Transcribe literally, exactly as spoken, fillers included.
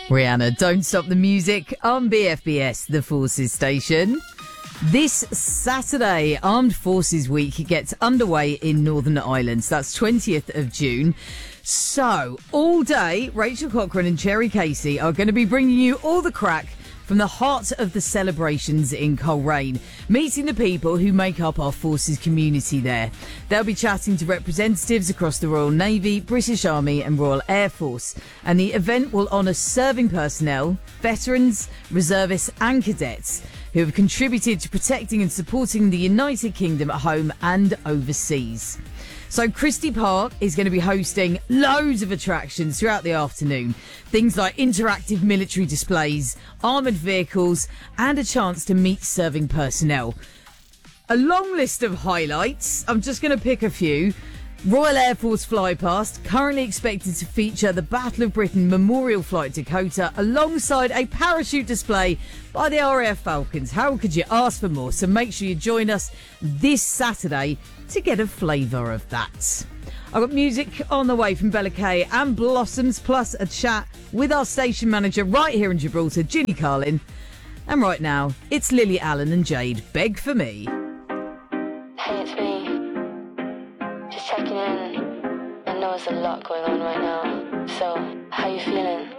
Rihanna, Don't Stop the Music on B F B S, the Forces station. This Saturday, Armed Forces Week gets underway in Northern Ireland. So that's twentieth of June. So, all day, Rachel Cochrane and Cherry Casey are going to be bringing you all the crack from the heart of the celebrations in Coleraine, meeting the people who make up our Forces community there. They'll be chatting to representatives across the Royal Navy, British Army and Royal Air Force. And the event will honour serving personnel, veterans, reservists and cadets who have contributed to protecting and supporting the United Kingdom at home and overseas. So Christie Park is going to be hosting loads of attractions throughout the afternoon. Things like interactive military displays, armoured vehicles, and a chance to meet serving personnel. A long list of highlights. I'm just going to pick a few. Royal Air Force Flypast, currently expected to feature the Battle of Britain Memorial Flight Dakota alongside a parachute display by the R A F Falcons. How could you ask for more? So make sure you join us this Saturday to get a flavour of that. I've got music on the way from Bella Kay and Blossoms, plus a chat with our station manager right here in Gibraltar, Ginny Carlin. And right now, it's Lily Allen and Jade, Beg For Me. Hey, it's me. Just checking in. I know there's a lot going on right now. So, how you feeling?